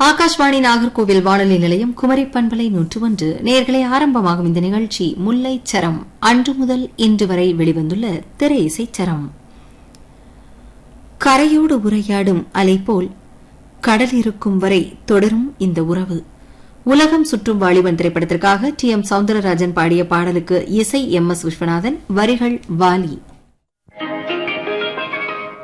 ஆகாஷ்வாணி நாகர்கோவில் வானொலி நிலையம் குமரி பண்பலை 101 நேயர்களே ஆரம்பமாகும் இந்த நிகழ்ச்சி முல்லைச் சரம். அன்று முதல் இன்று வரை வெளிவந்துள்ள திரை இசைச் சரம். கரையோடு உரையாடும் அலை போல் கடல் இருக்கும் வரை தொடரும் இந்த உறவு. உலகம் சுற்றும் வாலிபன் திரைப்படத்திற்காக டி எம் சவுந்தரராஜன் பாடிய பாடலுக்கு இசை எம் எஸ் விஸ்வநாதன், வரிகள் வாலி.